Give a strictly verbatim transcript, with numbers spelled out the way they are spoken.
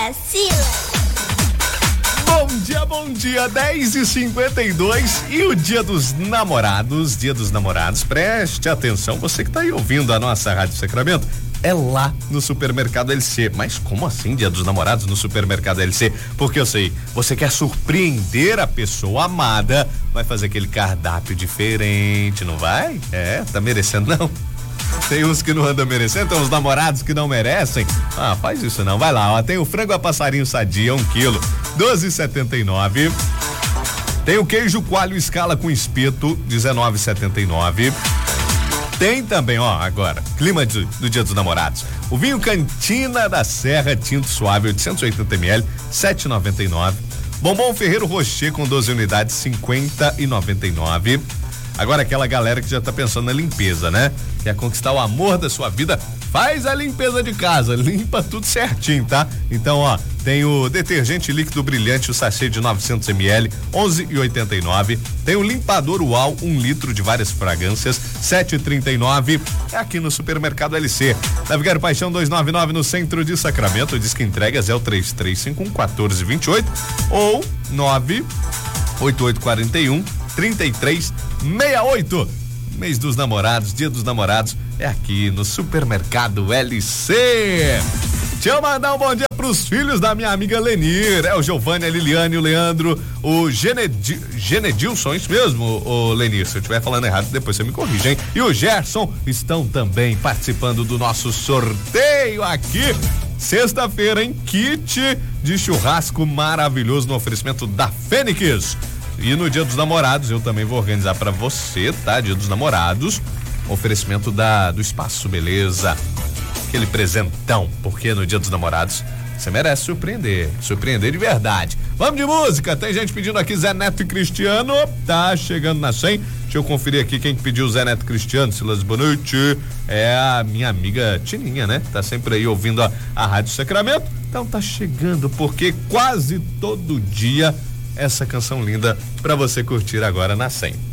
vacila. Bom dia, bom dia, dez e cinquenta e dois e o dia dos namorados, dia dos namorados, preste atenção, você que tá aí ouvindo a nossa Rádio Sacramento, é lá no Supermercado L C. Mas como assim dia dos namorados no Supermercado L C? Porque eu sei, você quer surpreender a pessoa amada, vai fazer aquele cardápio diferente, não vai? É, tá merecendo não? Tem uns que não andam merecendo, tem uns namorados que não merecem. Ah, faz isso não, vai lá, ó. Tem o frango a passarinho sadia, um quilo, doze e setenta e nove. Tem o queijo coalho escala com espeto, dezenove e setenta e nove. Tem também, ó, agora, clima de, do Dia dos Namorados. O vinho Cantina da Serra, tinto suave, oitocentos e oitenta mililitros, sete e noventa e nove. Bombom Ferreiro Rocher com doze unidades, cinquenta e noventa e nove. Agora aquela galera que já tá pensando na limpeza, né? Quer conquistar o amor da sua vida? Faz a limpeza de casa, limpa tudo certinho, tá? Então, ó, tem o detergente líquido brilhante, o sachê de novecentos mililitros, onze e oitenta e nove. Tem o limpador UAU, um litro de várias fragrâncias, sete e trinta e nove. É aqui no Supermercado L C. Navigário Paixão duzentos e noventa e nove no centro de Sacramento. Diz que entregas é o três três cinco um, quatro dois oito ou nove oito oito quatro um, três três seis oito. Mês dos namorados, dia dos namorados, é aqui no Supermercado L C. Deixa eu mandar um bom dia pros filhos da minha amiga Lenir. É o Giovanni, a Liliane, o Leandro, o Genedi, Genedilson, isso mesmo, o Lenir. Se eu estiver falando errado, depois você me corrige, hein? E o Gerson estão também participando do nosso sorteio aqui. Sexta-feira, em kit de churrasco maravilhoso no oferecimento da Fênix. E no Dia dos Namorados eu também vou organizar pra você, tá? Dia dos Namorados, oferecimento da do Espaço Beleza, aquele presentão, porque no Dia dos Namorados você merece surpreender, surpreender de verdade. Vamos de música, tem gente pedindo aqui Zé Neto e Cristiano, tá chegando na cem. Deixa eu conferir aqui quem pediu Zé Neto e Cristiano. Silas, boa noite. É a minha amiga Tininha, né? Tá sempre aí ouvindo a, a Rádio Sacramento. Então tá chegando, porque quase todo dia essa canção linda pra você curtir agora na cem.